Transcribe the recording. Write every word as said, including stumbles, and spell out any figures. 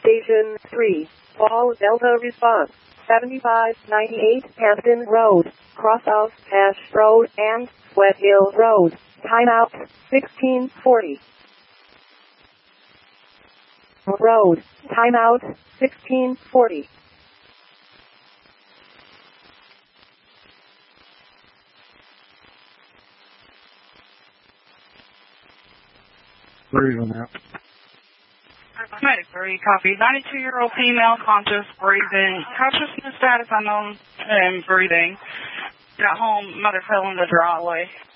Station three. All Delta response. seventy-five ninety-eight Hampton Road, Crosshouse, Ash Road, and Sweat Hill Road. Timeout, sixteen forty. Road. Timeout, sixteen forty. Breathe on that. Medic three, copy. ninety-two-year-old female, conscious, breathing. Consciousness status unknown and breathing. Got home, mother fell in the driveway.